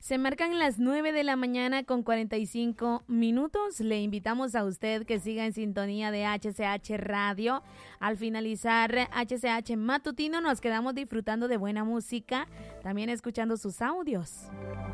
Se marcan las 9 de la mañana con 45 minutos. Le invitamos a usted que siga en sintonía de HCH Radio. Al finalizar HCH Matutino nos quedamos disfrutando de buena música, también escuchando sus audios.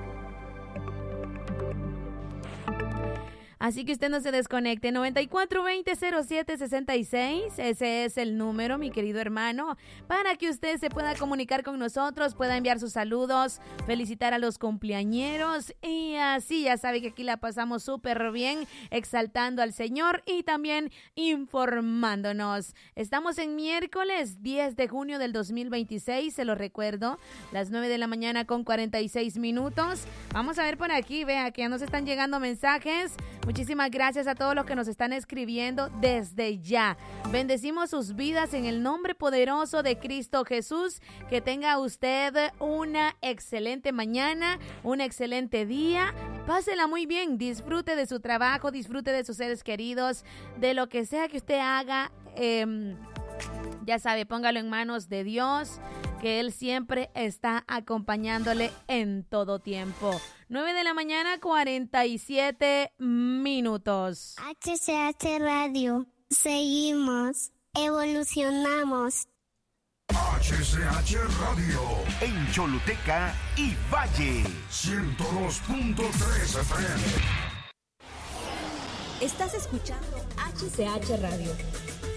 Así que usted no se desconecte. 9420-0766, ese es el número, mi querido hermano, para que usted se pueda comunicar con nosotros, pueda enviar sus saludos, felicitar a los cumpleañeros y así ya sabe que aquí la pasamos súper bien, exaltando al Señor y también informándonos. Estamos en miércoles 10 de junio del 2026, se lo recuerdo, las 9 de la mañana con 46 minutos. Vamos a ver por aquí, vea que ya nos están llegando mensajes. Muchísimas gracias a todos los que nos están escribiendo desde ya. Bendecimos sus vidas en el nombre poderoso de Cristo Jesús. Que tenga usted una excelente mañana, un excelente día. Pásela muy bien, disfrute de su trabajo, disfrute de sus seres queridos, de lo que sea que usted haga. Ya sabe, póngalo en manos de Dios, que Él siempre está acompañándole en todo tiempo. 9 de la mañana, 47 minutos. HCH Radio. Seguimos. Evolucionamos. HCH Radio. En Choluteca y Valle. 102.3 FM. Estás escuchando HCH Radio.